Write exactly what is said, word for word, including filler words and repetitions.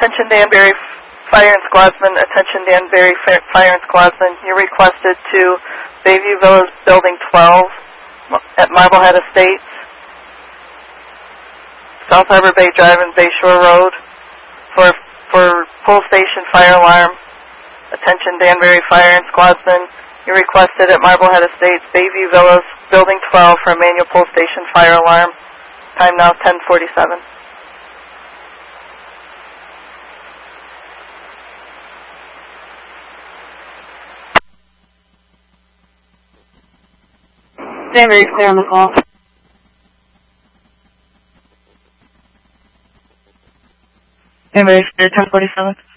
Attention Danbury Fire and Squadsman, attention Danbury Fire and Squadsman. You're requested to Bayview Villas Building twelve at Marblehead Estates, South Harbor Bay Drive and Bayshore Road for for pull station fire alarm. Attention Danbury Fire and Squadsman. You're requested at Marblehead Estates, Bayview Villas Building twelve for a manual pull station fire alarm. Time now ten forty-seven. Danbury, clear on the call. Danbury, clear, ten forty-seven.